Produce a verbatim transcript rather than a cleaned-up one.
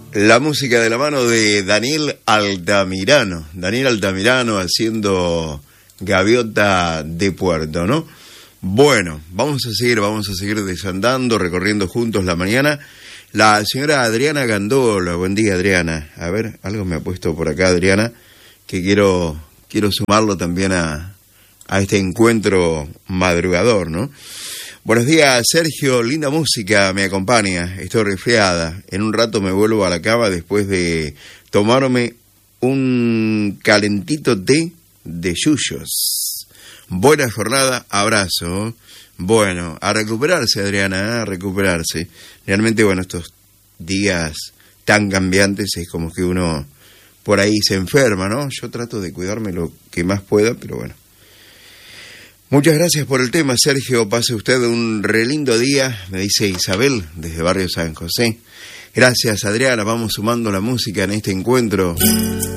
La música de la mano de Daniel Altamirano. Daniel Altamirano haciendo Gaviota de Puerto, ¿no? Bueno, vamos a seguir, vamos a seguir desandando, recorriendo juntos la mañana. La señora Adriana Gandola. Buen día, Adriana. A ver, algo me ha puesto por acá, Adriana, que quiero, quiero sumarlo también a, a este encuentro madrugador, ¿no? Buenos días, Sergio, linda música me acompaña, estoy resfriada, en un rato me vuelvo a la cama después de tomarme un calentito té de yuyos. Buena jornada, abrazo. Bueno, a recuperarse, Adriana, a recuperarse. Realmente, bueno, estos días tan cambiantes es como que uno por ahí se enferma, ¿no? Yo trato de cuidarme lo que más pueda, pero bueno. Muchas gracias por el tema, Sergio. Pase usted un re lindo día, me dice Isabel, desde Barrio San José. Gracias, Adriana. Vamos sumando la música en este encuentro.